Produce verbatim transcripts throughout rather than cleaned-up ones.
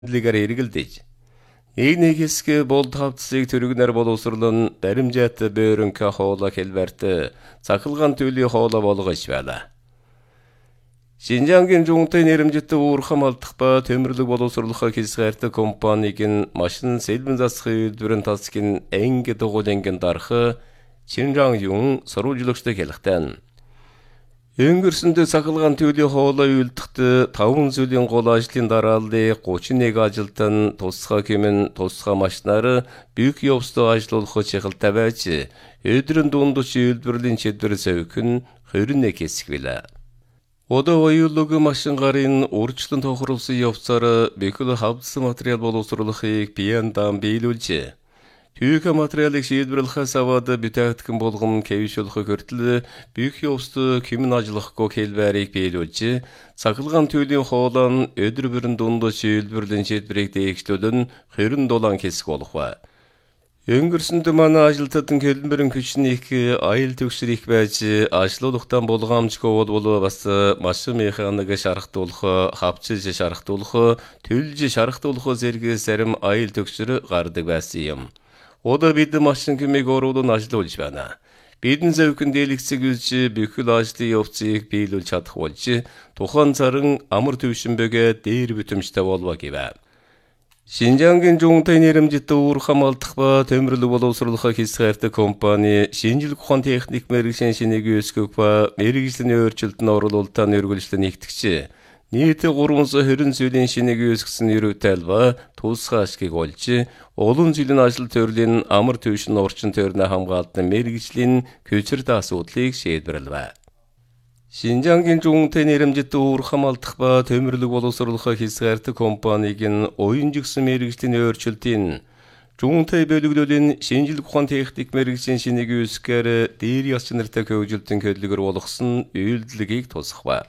лигээр эргэлдэж. Нэг хэсэг болд хавцсыг төрөгнөр боловсруулан баримжаатай бөөрөнкө хоола хэлбэрт цахилгаан төлөв хоола болгож байла. Шинжаангийн жуунтай нэрэмжтэй уурхам алдах ба төмөрлөг боловсруулах хэсгээрт компаниг машин сэлбэн засахын үйлдвэрэн тасгийн энгэ дугуулангийн дарах Шинжаангийн сурвалжлагчтай хэлэхтэн. Өнгөрсөнд цахилгаан төлөв хоола үйлдэхт таван зүйлийн гол ажлын дарааллыг гучин нэг ажилтан тусгай хэмээн тусгай машинаар büyük явцтай ажиллуулах чиглэлтэй байж өдрийн дундууч үйлдвэрлэлийн чиглэл зөвхөн хорин нэг хэсэг билээ. Одоо оюулог машин гарын урьдчилан тохируулсан явцаар бүхэл хавцсан материал боловсруулахыг биендан биелүүлжээ. Түйх материалыг шийдвэрлэхээс аваад бүтээгдэхүүн болгон хэвшүүлэх хүртэл büyük явцтай хэмнэн ажиллахгүй хэлбэрийг биелүүлж, цахилгаан төлөвийн хоолойн өдөр бүрэн дундууч үйлдвэрлэлийн шийдвэрийг дээгшлүүлэн хорин дулаан хэсэг болох ба. Өнгөрсөнд манай ажилтнууд хэлбэрэн хүчин их аял төгсөр их байж ажиллуулахтан болгоомжгүй бол бас машин механик шархтуулах, хавчиж шархтуулах, төлж шархтуулах зэрэг зарим аял төгсөр гардаг байсан юм. Одоо бид машин хэмээг оруулан ажиллуулж байна. Бидэн зөвхөн дэлгэцэг үзж бүхэл ажлын явцыг биелүүлж чадах болж тухайн царин амар төвшинбэгээ дээр бүтэмжтэй болва гэвэ. Шинжаангийн жуунтай нэрэмжтэй уурхам алдах ба төмөрлөг боловсруулах хэсгээрт компани шинжилгээ ухаан техник мэргэжлийн шинийг өсгөх ба мэргэжлийн өөрчлөлтөнд оруулалтаа нэрвэглэлд нэгтгэж нийт гурван сая хорин зүйлийн шинийг өсгсөн ерөөтэй ба тусгай ашгийг олж олон жилийн ажил төрлийн амар төвшин орчин тойрны хамгаалалтын мэргэжлийн хүчирт асуудлыг шийдвэрлэв. Шинжаангийн жуунтай нэрэмжтэй уурхам алдах ба төмөрлөг боловсруулах хэсгээрт компаниг оюун жигсэн мэргэжлийн өөрчлөлтийн жуунтай бөлөглөлийн шинжилгээ ухаан техник мэргэжлийн шинийг өсгөхээр дээр яс чанартай хөгжилтийн хөдөлгөөр болгосон үйлдэлгийг тусгав.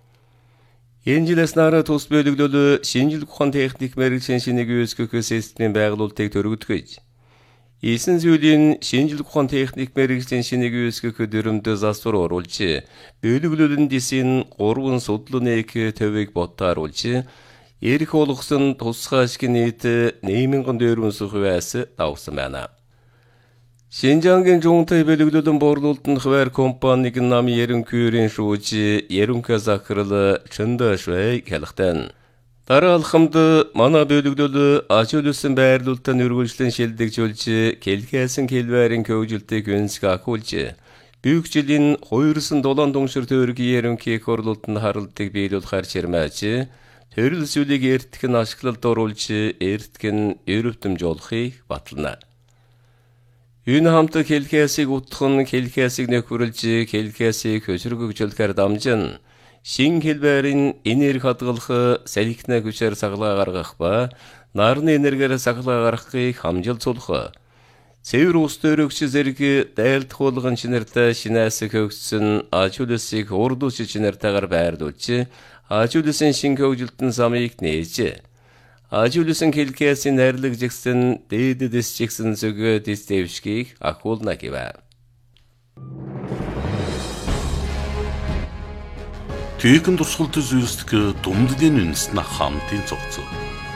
Энэ жилээс нараа тус бөлөглөл шинжилгээ ухаан техник мэргэжлийн шинийг өсгөх системийн байгуулалтыг төрөгдгөж, Ийсэн зүйлийн шинжилгээ ухаан техник мэргэжлийн шинийг өсгөх дүрмдээ засвар оруулж, бөлөглөлн дисийн гурван судлын нэг төвийг бодтааруулж, эрх болгосон тусгай ашигын нийт нэмэнгэн дөрвөнсөх хувиас давсан байна. Шинжаангийн жуунтай бөлөглөлн борлуулалтын хуваар компаниг нам Ерөнхийрийн шүүж, Ерөнхий захирал Чөндө Швэй хэлэхтэн. Дараалхамд манай бөлөглөл ажуулсан байрлуулалтын үргэлжлэн шилдэгжүүлж, келхээсэн хэлбэрийн хөгжилтийг өнсг ахуулж, büyük жилийн хоёрсон долоон дунгшир төргийн ерөнхий хурлалтанд харалтыг биелүүлэхээр чирмээж, төрөл зүйлийг эртгэн ашиглалд оруулж, эртгэн өрөвтөмж олохыг батлана. Энэ хамт хэлхээсийг утхан, хэлхээсийг нөхөрлж, хэлхээсийг хөсөргөгжүүлэхээр дамжин, шин хэлбэрийн энерги хадгалах, салхинаа хүчээр саглаа гаргах ба нарны энергиээр саглаа гаргахыг хамжилцуулах. Цэвэр ус төрөгч зэрэг дайлдах болгон шинэртэй шинээс хөгжсөн ажуулсыг урдууч шинэртэйгээр байрлуулж, ажуулсын шин хөгжилтөн замыг нээж, ажуулсан хэлхээсийн найрлаг жигсэн дээд дэс жигсэн зөвгөө дэс дэвшгийг ахуулна гэвэ. Түйхэн туршгалт зүйлсдэг дүмдгийн үндэсн хамтын цогцоо.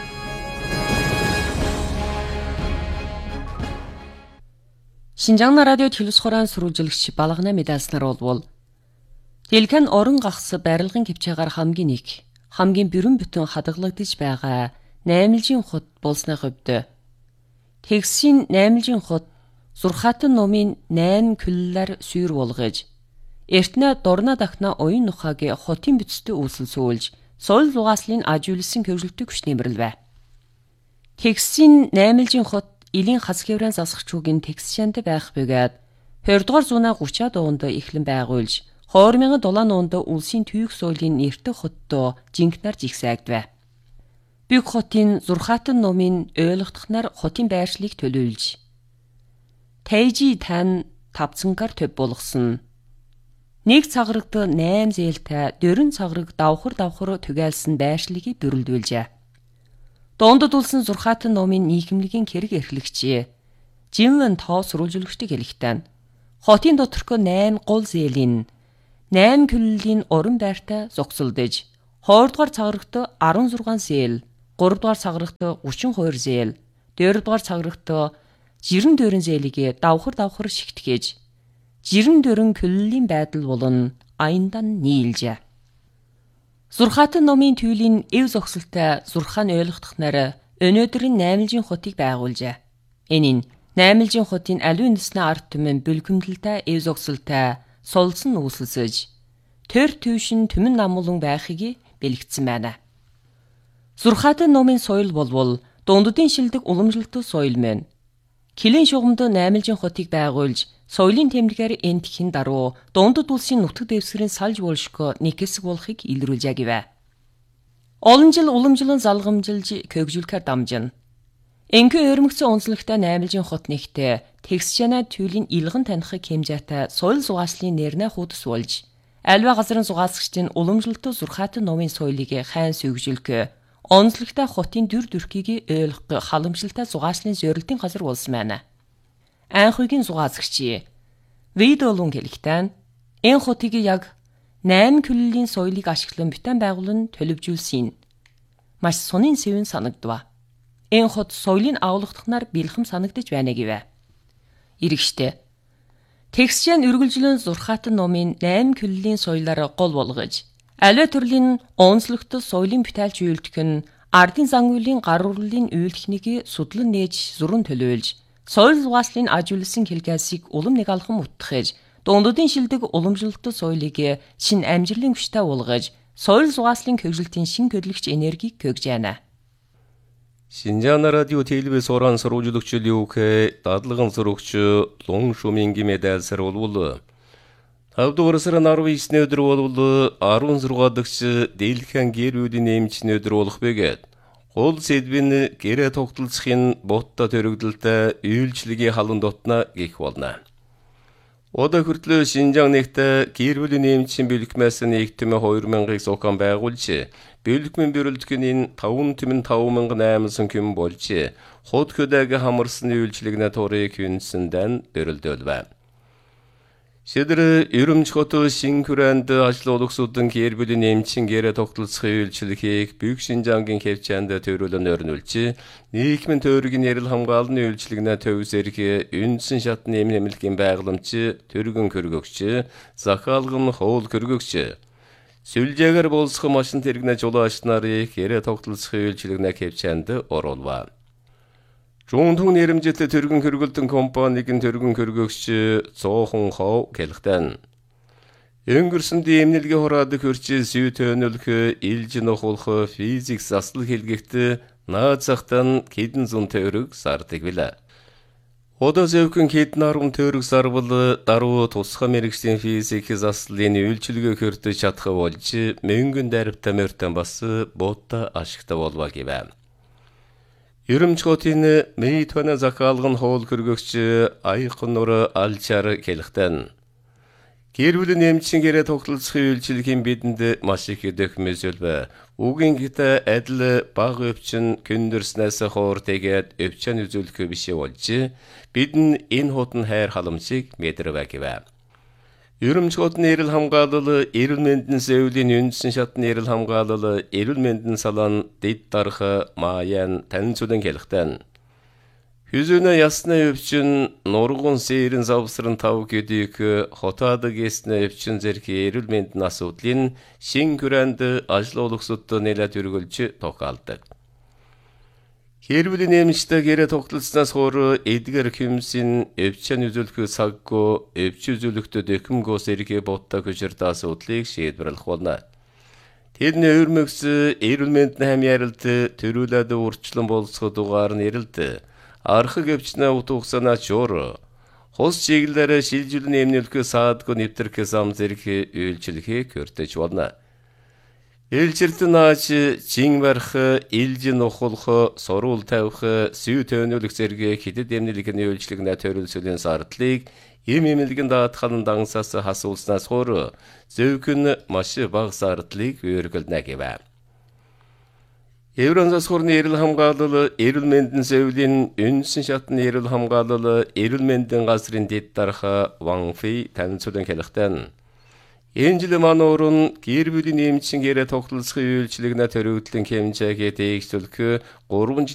Шинжаан радио телевиз хураан сурвалжлагч Балгана медалснаар болвол Дэлгэн орон гахс барилгын хвчээгээр хамгийн их хамгийн бүрэн бүтэн хадгалагдж байгаа наймлжийн хот болсны хувьд тэгсийн наймлжийн хот зурхаатан номын найм күллэр сүйр болгож эртнэ дорна дахна оюун нухагийн хотын бүтцтэй үүсэл суулж соёл зугааслын ажуулсан хөвжөлтөг хүч нэмэрлэв. Тэгсийн наймлжийн хот илийн хас хэврэн засахчуугийн тэгсшэнд байх бөгөөд хоёрдугаар зуунаа гурчаад онд эхлэн байгуулж хоёр мянган долоон онд улсын түйх соёлын нэртэй хоттой жинкнэр жигсээгдэв. Büyük хотын зурхаатан номын ойлгохдохнаар хотын байршлыг төлөөлж Тэйжи тань тавцангаар төв болгосон. Нэг цаграгт найм зээлтэй дөрөн цаграг давхар давхар түгээлсэн байршлыг дүрлдүүлжээ. Доондод улсын зурхаатан номын нийгэмлэгийн хэрэг эрхлэгчээ Жимвэн тоо сурвалжлагчдыг хэлэхтэн. Хотын доторх найм гол зээлийн найм күллийн орон байртай зогсолдож, хоёрдугаар цаграгт арван зургаан зээл, гурав дугаар цаграгт гурван хоёр зээл, дөрөв дугаар цаграгт жирэн дөрөн зээлийг давхар давхар шигтгэж, жирэн дөрөн көллийн байдал болон аяндан нийлжээ. Зурхаатан номын түйлийн эв зогсолтой зурхаан ойлгохдохноор өнөөдрийн наймалжийн хотыг байгуулжээ. Энэ нь наймалжийн хотын аливаа үндэсний ард түмэн бэлгэмдэлтэй эв зогсолтой сулсан үүсэлсэж, төр төвшин түмэн намулан байхыг бэлэгдсэн байна. Зурхаатан номын соёл болвол дунддын шилдэг уламжлалт соёл мэн. Килийн шугамд наймалжийн хотыг байгуулж, соёлын тэмдгээр энтхэн даруй дундад улсын нутаг дэвсгэрийн салж болшко нэг хэсэг болохыг илрүүлжээ гэвэ. Олон жил уламжлан залгамжилж көгжүүлэхээр дамжин. Энхүү өрмөгцөн онцлогтой наймалжийн хот нэгтээ текстчана түйлийн илгэн танихыг хэмжээтэй соёл зугааслын нэрнэ хуудас болж, альва газрын зугаасгчдын уламжлалт зурхаатан номын соёлыг хайн сүгжүүлэх, онцлогтой хотын дүр төрхийг ойлгох халамжлалтай зугааслын зорилтын газар болсон байна. Анхүйгийн зугаасгч Видолун гэлэгтэн энэ хотыг яг найман көллийн соёлыг ашиглан бүтэн байгуулан төлөвжүүлсэн. Маш сонин сэвэн санагдав. Энэ хот соёлын агуулгадахнаар бэлхэм санагдаж байна гэвэ. Иргэштэй. Текстчэн үргэлжлэн зурхаатан номын найман көллийн соёлоор гол болгож, аливаа төрлийн онцлогтой соёлын бүтээлч үйлдэх нь ардын зангуулын гар урлалын үйлдэхнийг судлан нээж зуран төлөөлж, соёл зугааслын ажигласан хэлгээсийг улам нэг алхам утгахж, дунддын шилдэг уламжлалт соёлыг шин амжилтын хүчтэй болгож, соёл зугааслын көгжилтийн шин көдлөгч энергийг көгж байна. Шинжаана радио телевиз оран сурвалжлагч Люкэ дадлагын сурагч Лун Шуминги медальсар болвол тавдугаар сарын арван бесний өдөр болвол арван зургаадагч Дэлхэн гэр бүлийн эмчний өдөр болох бэгээд гол сэдвийн гэрээ тогтолцохын ботто төрөгдөлтэй үйлчлэгийн халуун дотна гих болно. Ода хүртлөө Шинжаан нэгтээ гэр бүлийн эмчийн бэлгмээс нэгтэмэ хоёр мянган сокон байгуулж, бэлгмэн бэрэлдэхний таван түмэн таван мянган аймсан күн болж, хот хөдөг хамарсан үйлчлэгнэ торыг хүнсэндэн дөрөлдөлвэ. Шэдэр Өрөмж хотын Шинкүрэнд ажлуулагчдын гэр бүлийн эмчин гэрээ тогтолцохын үйлчлэгийг Büyük Шинжаангийн хэмжээнд төрүүлэн өрнүүлж, нийгмийн тойргийн ярил хамгааллын үйлчлэгнэ төвсөрх үндсэн шатны эмнэлгийн байгууламж, төргөн хөргөгч, захаалгын хоол хөргөгч, сүлжээгээр болсох машин тэрэгнэ жолооч нарыг гэрээ тогтолцохын үйлчлэгнэ хэмжээнд оруулва. Жуунтун нэрэмжтэй төргөн хөргөлтөн компанийн төргөн хөргөгч Цоохон Хоо гэлхтэн. Өнгөрсөнд эмнэлгийн хураад хөрч сүйтөнөлх илж нохолх физик засал хэлгэгт наацахтан хэдэн зуун төгрөг сардаг билээ. Одоо зэвхэн хэдэн арван төгрөг сарвал даруй тусгай мэргэжлийн физик заслын үйлчилгээ хөртөж чадах болж мөнгөн даривтай мөртөн бас боотта ашигтай болва гэвэ. Өрөмж хотын мэйтвэна захаалгын хоол хөргөгч Айхан нур алчаар хэлэхтэн. Гэр бүлийн эмчин гэрээ тогтолцохын үйлчлэгийн бидэнд маш их дэхмэсэлбэ. Үгийн гитэ адил баг өвчин күндэрснээс хоор тэгээд өвчин үзүүлэх биш болж, бидэн энэ хотын хайр халамжийг мэдэрвэ гэвэ. Өрөмж хотын эрэл хамгаалал, эрүүл мэндийн зөвлөлийн үндсэн шатны эрэл хамгаалал, эрүүл мэндийн салаан, дэд дарха, маян, танилцуулан хэлэхтэн. Хүзүнэ ясны өвчин, нургун сэрэн завсрын тав гэдик, хотаадаг эсны өвчин зэрхи эрүүл мэндийн асуудлын Шинкүрэнд ажлуулагчдад нэлээд өргөлж тохиолдог. Гэр бүлийн эмчтэй гэрээ тогтолцснаас хойш эдгээр хүмсийн өвчин үзүүлэх цаггүй өвчин үзүүлэхтэй дэхмгөөс эргээ боддог хүчирт асуудлыг шийдвэрлэх болно. Тэрний өрмөгс эрүүл мэндийн хамьяаралд төрүүлээд урчлан болцох дугаар нь эрэлд архаг өвчнөө утгасанаа чор хос чиглэлээр шилжүүлэн эмнэлэх саадгүй нэвтрэх зам зэрэг үйлчлэхийг хөртөж болно. Элчиртэн ааж чин барах, илж нухулх, сурвал тавих, сүү төнүүлэх зэрэг хэдэд эмнэлгийн үйлчлэгнэ төрөлсөлийн сардлыг эм эмнэлгийн даатгалан дансаас хасуулснаас хойш зөвхөн маш бага сардлыг өргөлнө гэвэ. Евронзас хорны эрүүл хамгаалал, эрүүл мэндийн зөвлөлийн үндсэн шатны эрүүл хамгаалал, эрүүл мэндийн газрын дэд дарха Ван Фэй танилцуулан хэлэхтэн. Энэ жил мануурын гэр бүлийн эмчингээр тогтолцохын үйлчлэгнэ төрөвдлөн хэмжээгээ дээгшүүлэх гурван